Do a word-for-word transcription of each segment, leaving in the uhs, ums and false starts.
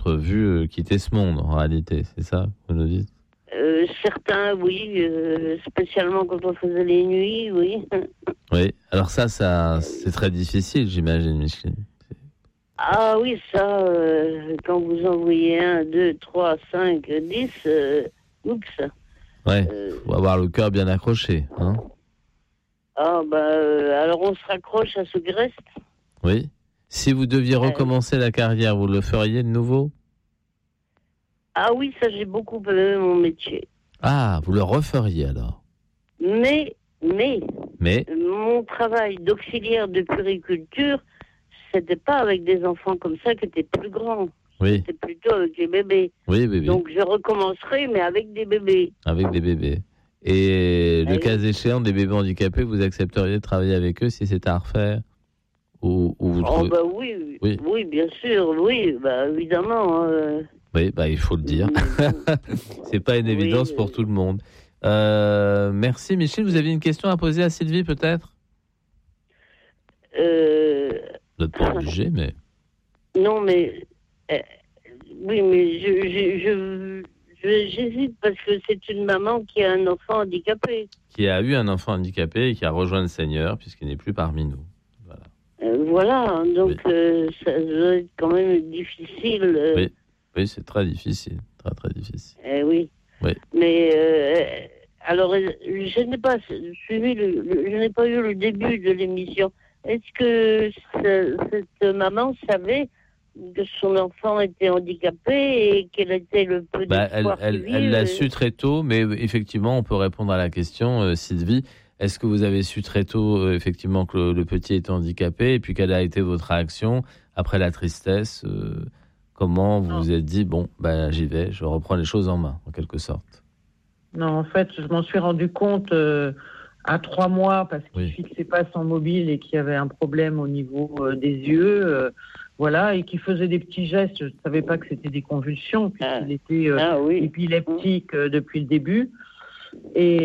vu euh, quitter ce monde, en réalité, c'est ça, vous nous dites? Euh, certains, oui, euh, spécialement quand on faisait les nuits, oui. Oui, alors ça, ça c'est très difficile, j'imagine, Micheline. Ah oui, ça, euh, quand vous envoyez un, deux, trois, cinq, dix, euh, oups. Ouais, Euh, faut avoir le cœur bien accroché, hein. ah bah, euh, alors on se raccroche à ce qui reste. Oui. Si vous deviez recommencer la carrière, vous le feriez de nouveau? Ah oui, ça, j'ai beaucoup aimé mon métier. Ah, vous le referiez alors? Mais, mais, Mais mon travail d'auxiliaire de puériculture, c'était pas avec des enfants comme ça qui étaient plus grands. Oui. C'était plutôt avec les bébés. Oui, oui, oui. Donc je recommencerai, mais avec des bébés. Avec des bébés. Et le oui. cas échéant, des bébés handicapés, vous accepteriez de travailler avec eux si c'était à refaire? Ou, ou vous Oh trouvez... bah oui, oui, oui, bien sûr, oui, bah évidemment. Euh... Oui, bah il faut le dire. C'est pas une évidence oui, pour tout le monde. Euh, merci Michel. Vous aviez une question à poser à Sylvie peut-être? Euh... Vous n'êtes pas obligé, mais... Non, mais... Euh, oui, mais je, je, je, je- j'hésite parce que c'est une maman qui a un enfant handicapé. Qui a eu un enfant handicapé et qui a rejoint le Seigneur puisqu'il n'est plus parmi nous. Voilà. Euh, voilà, donc Oui. euh, ça doit être quand même difficile. euh, Oui. Oui, c'est très difficile. Très, très difficile. eh oui. Oui. Mais euh, alors, euh, je n'ai pas suivi, le, le- je n'ai pas eu le début de l'émission. Est-ce que ce- cette maman savait que son enfant était handicapé et quel était le peu Bah, d'espoir elle, qu'il elle, elle l'a vit, su très tôt, mais effectivement, on peut répondre à la question, euh, Sylvie. Est-ce que vous avez su très tôt, euh, effectivement, que le, le petit était handicapé, et puis quelle a été votre réaction après la tristesse euh, Comment vous Non. vous êtes dit, bon, bah, j'y vais, je reprends les choses en main, en quelque sorte? Non, en fait, je m'en suis rendu compte euh, à trois mois parce qu'il ne Oui. fixait pas son mobile et qu'il y avait un problème au niveau euh, des yeux. euh, voilà, et qu'il faisait des petits gestes. Je ne savais pas que c'était des convulsions puisqu'il Ah. était euh, Ah oui. épileptique euh, depuis le début. Et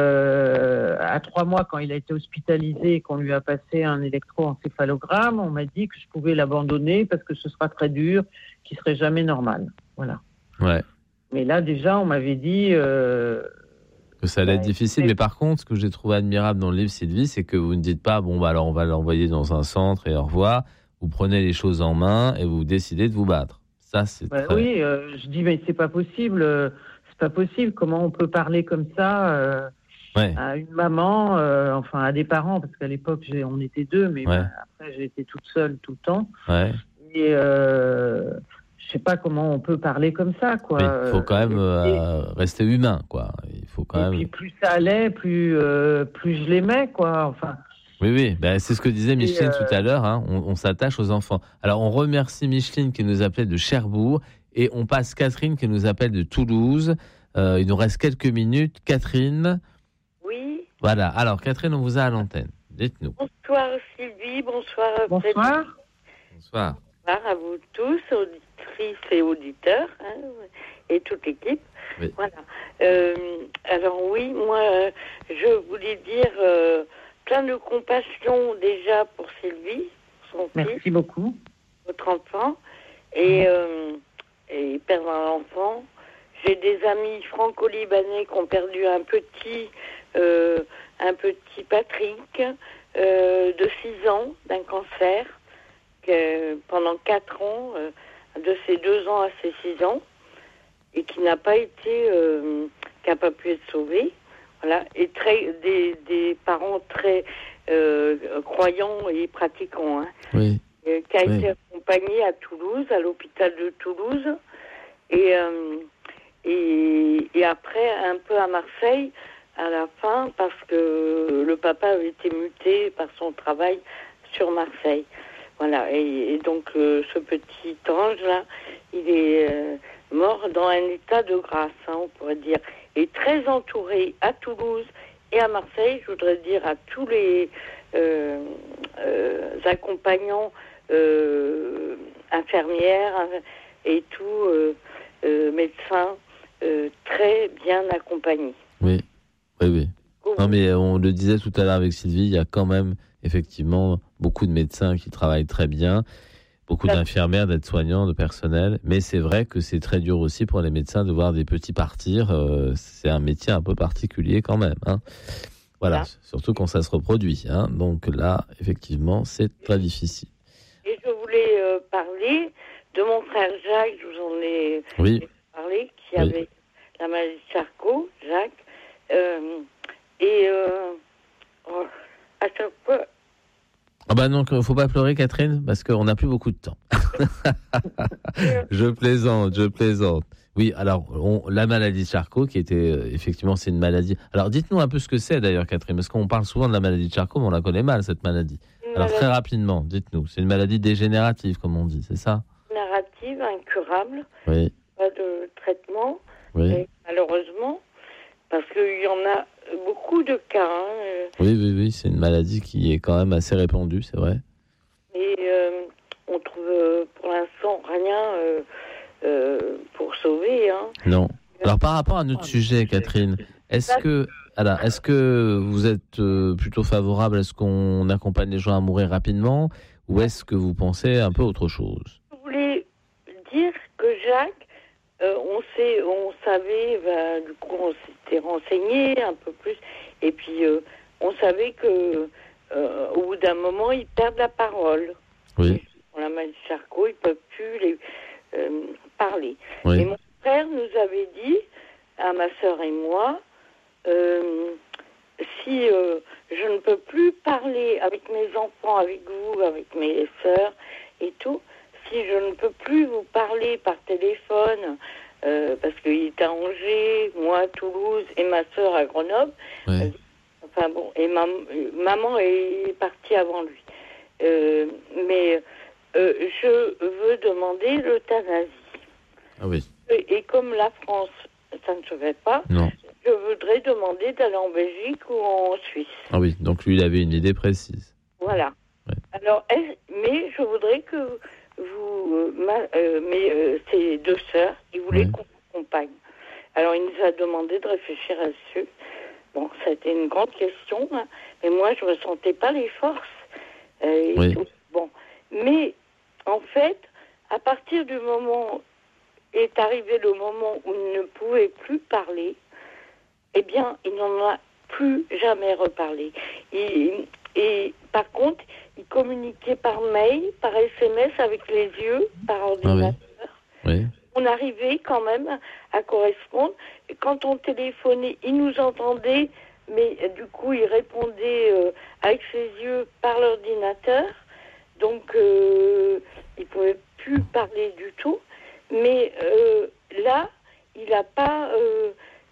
euh, à trois mois, quand il a été hospitalisé et qu'on lui a passé un électroencéphalogramme, on m'a dit que je pouvais l'abandonner parce que ce sera très dur, qu'il serait jamais normal. Voilà. Ouais. Mais là, déjà, on m'avait dit... Euh, Que ça allait être Ouais, difficile. mais- Mais par contre, ce que j'ai trouvé admirable dans le livre, Sylvie, c'est que vous ne dites pas, bon, bah, alors on va l'envoyer dans un centre et au revoir. Vous prenez les choses en main et vous décidez de vous battre. Ça, c'est bah très... oui, euh, je dis, mais c'est pas possible. euh, c'est pas possible. Comment on peut parler comme ça euh, Ouais. à une maman, euh, enfin à des parents, parce qu'à l'époque, j'ai, on était deux, mais Ouais. bah, après, j'ai été toute seule tout le temps. Ouais. Et euh, je sais pas comment on peut parler comme ça, quoi. Oui, il faut quand même Et- euh, rester humain, quoi. Il faut quand et même... puis plus ça allait, plus, euh, plus je l'aimais, quoi. Enfin, Oui, oui, ben, c'est ce que disait Micheline euh, tout à l'heure, hein. on, on s'attache aux enfants. Alors, on remercie Micheline qui nous appelait de Cherbourg et on passe Catherine qui nous appelle de Toulouse. Euh, il nous reste quelques minutes. Catherine, Oui, voilà. Alors, Catherine, on vous a à l'antenne. Dites-nous. bonsoir Sylvie, bonsoir bonsoir. Frédéric. Bonsoir. Bonsoir à vous tous, auditrices et auditeurs, hein, et toute l'équipe. Oui. Voilà. Euh, alors oui, moi, euh, je voulais dire euh, plein de compassion déjà pour Sylvie, son fils, Merci beaucoup. votre enfant, et, euh, et perdre un enfant. J'ai des amis franco-libanais qui ont perdu un petit, euh, un petit Patrick euh, de six ans d'un cancer, que, pendant quatre ans, euh, de ses deux ans à ses six ans, et qui n'a pas été, euh, qui n'a pas pu être sauvé. Voilà, et très, des, des parents très euh, croyants et pratiquants, hein, Oui. euh, qui a Oui. été accompagné à Toulouse, à l'hôpital de Toulouse, et, euh, et, et après un peu à Marseille à la fin, parce que le papa avait été muté par son travail sur Marseille. Voilà, et, et donc euh, ce petit ange-là, il est euh, mort dans un état de grâce, hein, on pourrait dire, et très entouré à Toulouse et à Marseille. Je voudrais dire à tous les euh, euh, accompagnants, euh, infirmières et tout, euh, euh, médecins, euh, très bien accompagnés. Oui. Oui, oui. Non, mais on le disait tout à l'heure avec Sylvie, il y a quand même effectivement beaucoup de médecins qui travaillent très bien. beaucoup d'infirmières, d'aides-soignants, de personnel. Mais c'est vrai que c'est très dur aussi pour les médecins de voir des petits partir. Euh, c'est un métier un peu particulier quand même. Hein. Voilà, voilà, surtout quand ça se reproduit. Hein. Donc là, effectivement, c'est très difficile. Et je voulais euh, parler de mon frère Jacques, je vous en ai oui. parlé, qui oui. avait la maladie de Charcot, Jacques. Euh, et euh, oh, à chaque fois... Ah bah donc, il ne faut pas pleurer, Catherine, parce qu'on n'a plus beaucoup de temps. je plaisante, je plaisante. Oui, alors, on, la maladie de Charcot, qui était, euh, effectivement, c'est une maladie... Alors, dites-nous un peu ce que c'est, d'ailleurs, Catherine, parce qu'on parle souvent de la maladie de Charcot, mais on la connaît mal, cette maladie. Une alors, maladie... très rapidement, dites-nous. C'est une maladie dégénérative, comme on dit, c'est ça ? Dégénérative, incurable. Oui. Pas de traitement, oui. Et, malheureusement, parce qu'il y en a beaucoup de cas. Hein. Oui, oui, oui, c'est une maladie qui est quand même assez répandue, c'est vrai. Et euh, on trouve euh, pour l'instant rien euh, euh, pour sauver. Hein. Non. Alors par rapport à notre ah, sujet, Catherine, est-ce que, alors, est-ce que vous êtes euh, plutôt favorable à ce qu'on accompagne les gens à mourir rapidement, ou est-ce que vous pensez un peu autre chose ? Je voulais dire que Jacques, Euh, on sait, on savait, bah, du coup, on s'était renseigné un peu plus, et puis euh, on savait que euh, au bout d'un moment, ils perdent la parole. Oui. Pour la maladie de Charcot, ils peuvent plus les euh, parler. Oui. Et mon frère nous avait dit, à ma sœur et moi, euh, si euh, je ne peux plus parler avec mes enfants, avec vous, avec mes sœurs et tout. Si je ne peux plus vous parler par téléphone, euh, parce qu'il est à Angers, moi à Toulouse et ma sœur à Grenoble, ouais. euh, enfin bon, et ma, maman est partie avant lui. Euh, mais euh, je veux demander l'euthanasie. Ah oui. Et, et comme la France, ça ne se fait pas, non. Je voudrais demander d'aller en Belgique ou en Suisse. Ah oui, donc lui, il avait une idée précise. Voilà. Ouais. Alors, mais je voudrais que vous, euh, ma, euh, mais euh, ces deux sœurs, ils voulaient ouais. qu'on accompagne. Alors, il nous a demandé de réfléchir à dessus. Bon, c'était une grande question, hein, mais moi, je ne ressentais pas les forces. Euh, oui. tout. Bon, mais en fait, à partir du moment est arrivé le moment où il ne pouvait plus parler, eh bien, il n'en a plus jamais reparlé. Et, et par contre, il communiquait par mail, par S M S avec les yeux, par ordinateur. Ah oui. Oui. On arrivait quand même à correspondre. Et quand on téléphonait, il nous entendait, mais du coup, il répondait euh, avec ses yeux par l'ordinateur. Donc, euh, il ne pouvait plus parler du tout. Mais euh, là, il n'a pas euh,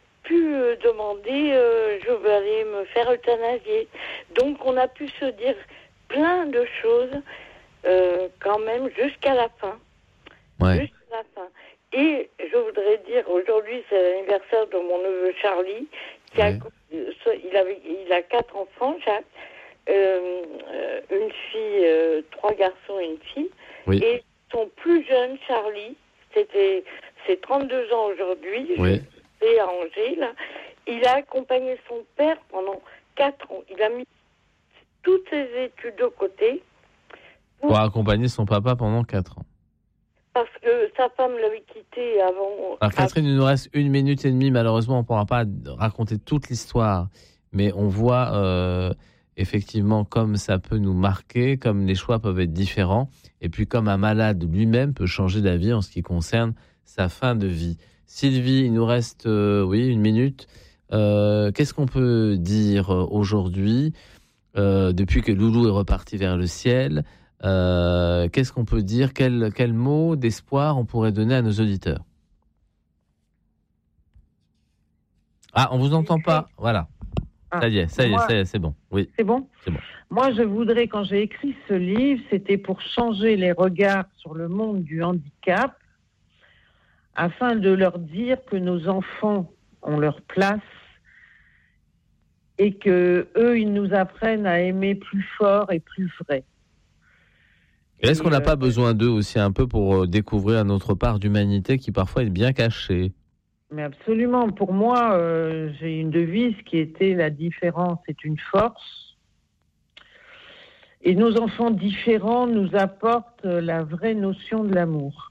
pu euh, demander euh, « je veux aller me faire euthanasier ». Donc, on a pu se dire plein de choses euh, quand même jusqu'à la fin. Ouais. Jusqu'à la fin. Et je voudrais dire, aujourd'hui, c'est l'anniversaire de mon neveu Charlie. Qui ouais. a, il, avait, il a quatre enfants, Jacques. Euh, une fille, euh, trois garçons et une fille. Oui. Et son plus jeune, Charlie, c'était, c'est trente-deux ans aujourd'hui, oui. je à Angers, là. Il a accompagné son père pendant quatre ans. Il a mis toutes ses études de côté. Pour, pour accompagner son papa pendant quatre ans. Parce que sa femme l'avait quitté avant... Alors Catherine, il nous reste une minute et demie. Malheureusement, on ne pourra pas raconter toute l'histoire. Mais on voit euh, effectivement comme ça peut nous marquer, comme les choix peuvent être différents. Et puis comme un malade lui-même peut changer d'avis en ce qui concerne sa fin de vie. Sylvie, il nous reste euh, oui, une minute. Euh, qu'est-ce qu'on peut dire aujourd'hui euh, depuis que Loulou est reparti vers le ciel? Euh, qu'est-ce qu'on peut dire, quel, quel mot d'espoir on pourrait donner à nos auditeurs? Ah, on vous entend pas. Voilà. Ah, ça y est, ça y est, moi, ça y est, c'est bon. Oui. C'est bon? C'est bon. Moi, je voudrais, quand j'ai écrit ce livre, c'était pour changer les regards sur le monde du handicap, afin de leur dire que nos enfants ont leur place et que eux, ils nous apprennent à aimer plus fort et plus vrai. Et est-ce qu'on n'a euh, pas besoin d'eux aussi un peu pour découvrir notre part d'humanité qui parfois est bien cachée? Mais absolument. Pour moi, euh, j'ai une devise qui était « la différence est une force ». et nos enfants différents nous apportent la vraie notion de l'amour.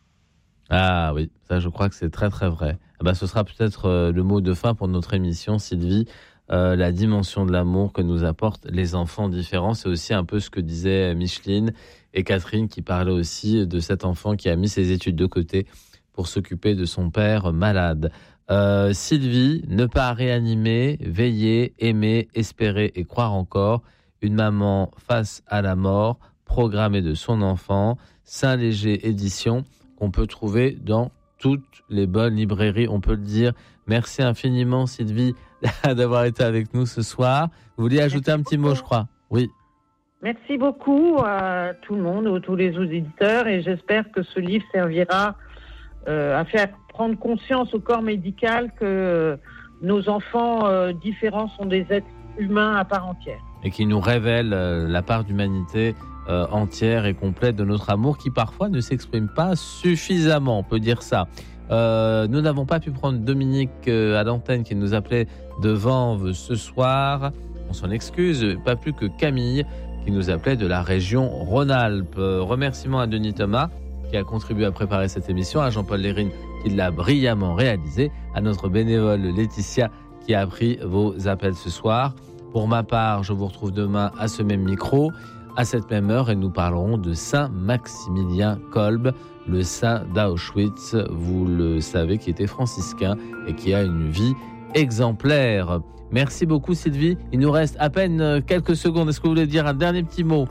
Ah oui, ça je crois que c'est très très vrai. Ah bah, ce sera peut-être euh, le mot de fin pour notre émission, Sylvie. Euh, la dimension de l'amour que nous apportent les enfants différents, c'est aussi un peu ce que disaient Micheline et Catherine qui parlaient aussi de cet enfant qui a mis ses études de côté pour s'occuper de son père malade. Euh, Sylvie, ne pas réanimer, veiller, aimer, espérer et croire encore. Une maman face à la mort, programmée de son enfant, Saint-Léger édition, qu'on peut trouver dans toutes les bonnes librairies, on peut le dire. Merci infiniment Sylvie d'avoir été avec nous ce soir. Vous vouliez ajouter Merci un petit beaucoup. mot, je crois. Oui. Merci beaucoup à tout le monde, à tous les auditeurs, et j'espère que ce livre servira euh, à faire prendre conscience au corps médical que euh, nos enfants euh, différents sont des êtres humains à part entière. Et qui nous révèle euh, la part d'humanité euh, entière et complète de notre amour qui parfois ne s'exprime pas suffisamment, on peut dire ça. Euh, nous n'avons pas pu prendre Dominique euh, à l'antenne qui nous appelait de Vanves ce soir. On s'en excuse, pas plus que Camille qui nous appelait de la région Rhône-Alpes. Euh, remerciements à Denis Thomas qui a contribué à préparer cette émission, à Jean-Paul Lérine qui l'a brillamment réalisé, à notre bénévole Laetitia qui a pris vos appels ce soir. Pour ma part, je vous retrouve demain à ce même micro, à cette même heure, et nous parlerons de Saint Maximilien Kolbe, le saint d'Auschwitz, vous le savez, qui était franciscain et qui a une vie exemplaire. Merci beaucoup Sylvie. Il nous reste à peine quelques secondes. Est-ce que vous voulez dire un dernier petit mot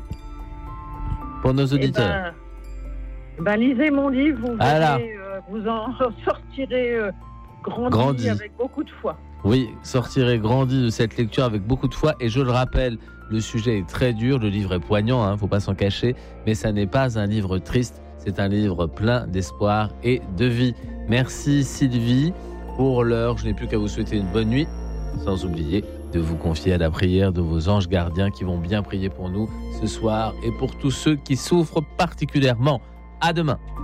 pour nos auditeurs ? Eh ben, ben lisez mon livre, vous, voilà. verrez, euh, vous en sortirez euh, grandi, grandi avec beaucoup de foi. Oui, sortirez grandi de cette lecture avec beaucoup de foi. Et je le rappelle, le sujet est très dur, le livre est poignant, hein, faut pas s'en cacher, mais ça n'est pas un livre triste, c'est un livre plein d'espoir et de vie. Merci Sylvie. Pour l'heure, je n'ai plus qu'à vous souhaiter une bonne nuit, sans oublier de vous confier à la prière de vos anges gardiens qui vont bien prier pour nous ce soir et pour tous ceux qui souffrent particulièrement. À demain.